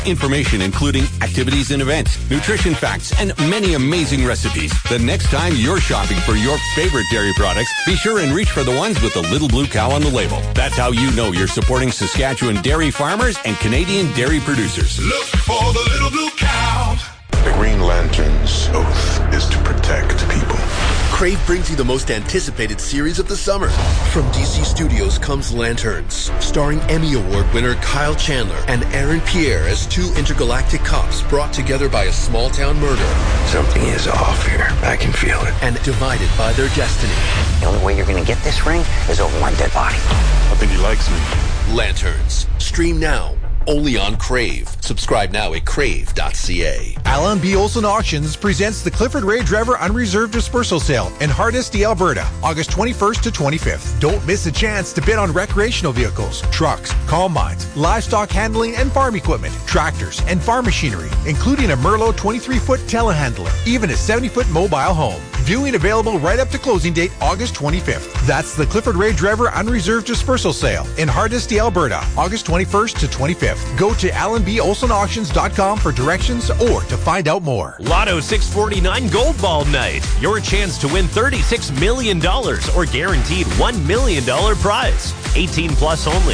Information including activities and events, nutrition facts, and many amazing recipes. The next time you're shopping for your favorite dairy products, be sure and reach for the ones with the little blue cow on the label. That's how you know you're supporting Saskatchewan dairy farmers and Canadian dairy producers. Look for the little blue cow. The Green Lantern's oath is to protect people. Crave brings you the most anticipated series of the summer. From DC Studios comes Lanterns, starring Emmy Award winner Kyle Chandler and Aaron Pierre as two intergalactic cops brought together by a small-town murder. Something is off here. I can feel it. And divided by their destiny. The only way you're going to get this ring is over my dead body. I think he likes me. Lanterns. Stream now. Only on Crave. Subscribe now at crave.ca. Alan B. Olson Auctions presents the Clifford Ray Driver Unreserved Dispersal Sale in Hardisty, Alberta, August 21st to 25th. Don't miss a chance to bid on recreational vehicles, trucks, combines, livestock handling and farm equipment, tractors, and farm machinery, including a Merlot 23-foot telehandler, even a 70-foot mobile home. Viewing available right up to closing date, August 25th. That's the Clifford Ray Driver Unreserved Dispersal Sale in Hardisty, Alberta, August 21st to 25th. Go to AlanBOlsonAuctions.com for directions or to find out more. Lotto 649 Gold Ball Night. Your chance to win $36 million or guaranteed $1 million prize. 18 plus only.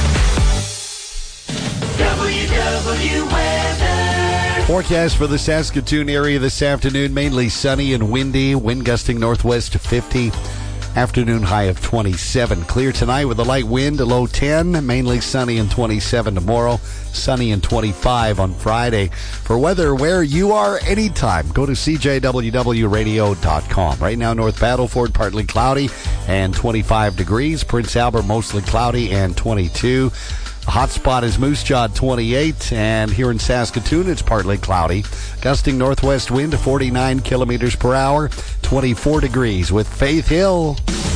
WW Weather. Forecast for the Saskatoon area this afternoon, mainly sunny and windy. Wind gusting northwest to 50. Afternoon high of 27. Clear tonight with a light wind, a low 10. Mainly sunny and 27 tomorrow. Sunny and 25 on Friday. For weather where you are anytime, go to cjwwradio.com. Right now, North Battleford, partly cloudy and 25 degrees. Prince Albert, mostly cloudy and 22. Hot spot is Moose Jaw, 28, and here in Saskatoon, it's partly cloudy. Gusting northwest wind to 49 kilometers per hour, 24 degrees with Faith Hill.